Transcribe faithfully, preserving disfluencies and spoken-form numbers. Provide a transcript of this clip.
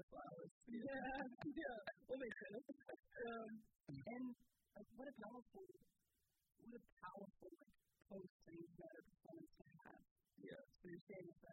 flowers. Yeah, yeah. What makes sense? Um, and like, what a powerful, what a powerful like post things matter performance to have. Yeah. So you're saying that